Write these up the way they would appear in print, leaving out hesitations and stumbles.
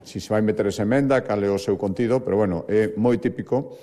Si se vai meter esa emenda, cal é o seu contido, pero bueno, é moi típico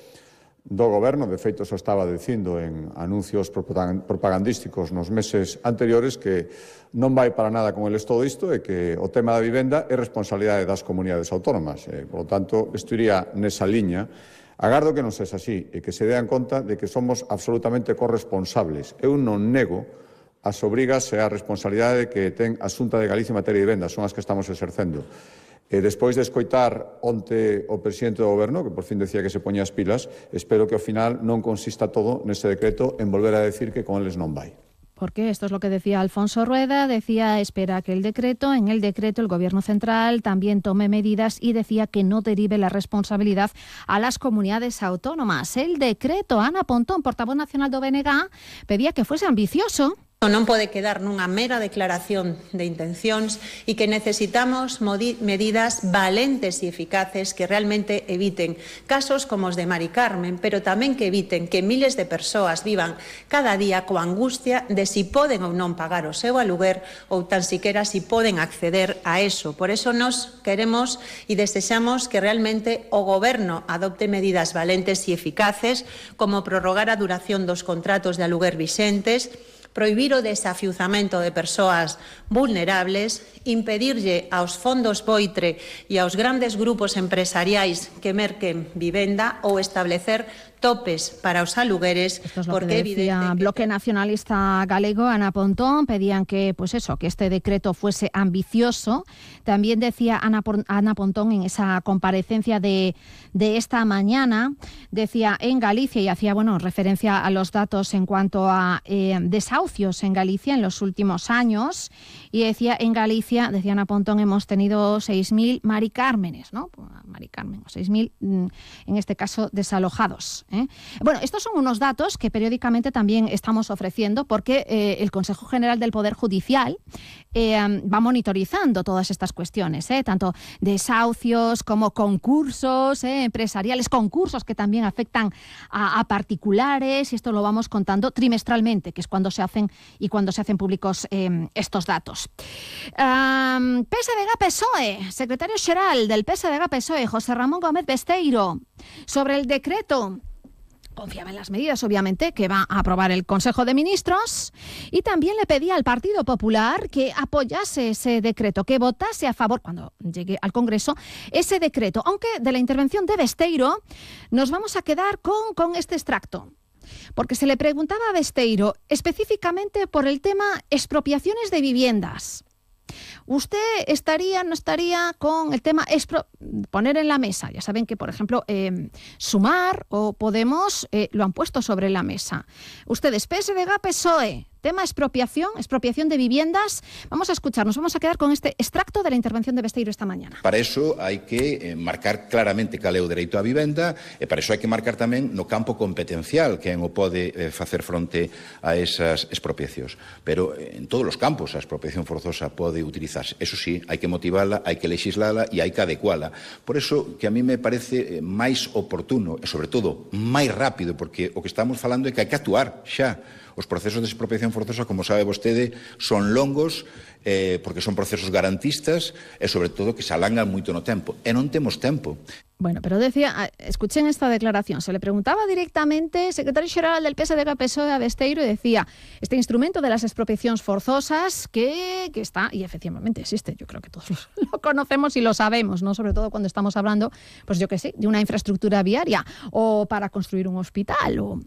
do goberno, de feito só estaba dicindo en anuncios propagandísticos nos meses anteriores que non vai para nada con eles todo isto e que o tema da vivenda é responsabilidade das comunidades autónomas. Por lo tanto, isto iría nesa liña. Agardo que non sexa así e que se dean conta de que somos absolutamente corresponsables. Eu non nego as obrigas e a responsabilidade que ten a Xunta de Galicia en materia de vivenda, son as que estamos exercendo. E despois de escoitar onte o presidente do goberno, que por fin decía que se poñía as pilas, espero que ao final non consista todo nese decreto en volver a decir que con eles non vai. Porque esto es lo que decía Alfonso Rueda, decía espera que en el decreto el Gobierno central también tome medidas y decía que no derive la responsabilidad a las comunidades autónomas. El decreto, Ana Pontón, portavoz nacional do BNG, pedía que fuese ambicioso. Non pode quedar nunha mera declaración de intencións e que necesitamos medidas valentes e eficaces que realmente eviten casos como os de Mari Carmen, pero tamén que eviten que miles de persoas vivan cada día coa angustia de si poden ou non pagar o seu aluguer ou tan siquiera si poden acceder a eso. Por eso nos queremos e desexamos que realmente o Goberno adopte medidas valentes e eficaces como prorrogar a duración dos contratos de aluguer vixentes, prohibir o desafiuzamento de persoas vulnerables, impedirlle aos fondos Boitre e aos grandes grupos empresariais que merquen vivenda ou establecer topes para os alugueres. Esto es lo porque que decía Bloque Nacionalista Galego, Ana Pontón, pedían que que este decreto fuese ambicioso. También decía Ana Pontón en esa comparecencia de esta mañana, decía en Galicia, y hacía referencia a los datos en cuanto a desahucios en Galicia en los últimos años, y decía en Galicia, decía Ana Pontón, hemos tenido 6.000 Mari Cármenes, ¿no? Mari Carmen, 6.000 en este caso desalojados. Bueno, estos son unos datos que periódicamente también estamos ofreciendo porque el Consejo General del Poder Judicial va monitorizando todas estas cuestiones, tanto desahucios como concursos empresariales, concursos que también afectan a particulares, y esto lo vamos contando trimestralmente, que es cuando se hacen públicos estos datos. PSDG-PSOE, secretario xeral del PSDG-PSOE, José Ramón Gómez Besteiro, sobre el decreto. Confiaba en las medidas, obviamente, que va a aprobar el Consejo de Ministros, y también le pedía al Partido Popular que apoyase ese decreto, que votase a favor, cuando llegue al Congreso, ese decreto. Aunque de la intervención de Besteiro nos vamos a quedar con este extracto, porque se le preguntaba a Besteiro específicamente por el tema expropiaciones de viviendas. ¿Usted no estaría con el tema poner en la mesa? Ya saben que, por ejemplo, Sumar o Podemos lo han puesto sobre la mesa. Ustedes, PSDG, PSOE, tema expropiación de viviendas. Vamos a escuchar, nos vamos a quedar con este extracto de la intervención de Besteiro esta mañana. Para eso hai que marcar claramente cal é o dereito á vivenda, e para eso hai que marcar tamén no campo competencial quen o pode facer fronte a esas expropiacións. Pero en todos os campos a expropiación forzosa pode utilizarse. Eso sí, hai que motivala, hai que lexislala e hai que adecuala. Por eso que a mí me parece máis oportuno e, sobre todo, máis rápido, porque o que estamos falando é que hai que actuar xa. Os procesos de expropiación forzosa, como sabe vostede, son longos, porque son procesos garantistas e, sobre todo, que se alangan moito no tempo. E non temos tempo. Bueno, pero decía, escuchen esta declaración, se le preguntaba directamente, secretario xeral del PSDG-PSOE a Besteiro, y decía, este instrumento de las expropiacións forzosas que está, y efectivamente existe, yo creo que todos lo conocemos y lo sabemos, ¿no? Sobre todo cuando estamos hablando, pues yo qué sé, de una infraestructura viaria o para construir un hospital o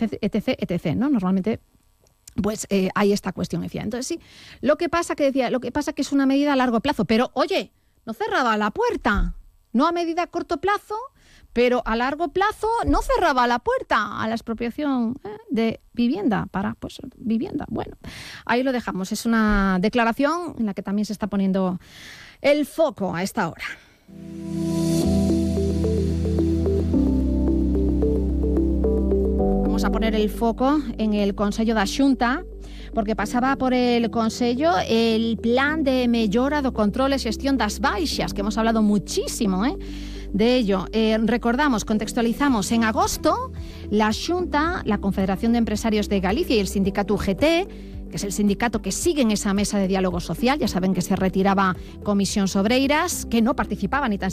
etc., ¿no? Normalmente pues hay esta cuestión, decía. Entonces sí, lo que pasa que es una medida a largo plazo, pero oye, no cerraba la puerta, no a medida a corto plazo, pero a largo plazo no cerraba la puerta a la expropiación de vivienda para vivienda. Bueno, ahí lo dejamos, es una declaración en la que también se está poniendo el foco a esta hora. Vamos a poner el foco en el Consello da Xunta, porque pasaba por el Consello el plan de mellora do control e xestión das baixas, que hemos hablado muchísimo de ello. Recordamos, contextualizamos, en agosto la Xunta, la Confederación de Empresarios de Galicia y el sindicato UGT que es el sindicato que sigue en esa mesa de diálogo social. Ya saben que se retiraba Comisión Obreiras, que no participaba ni tan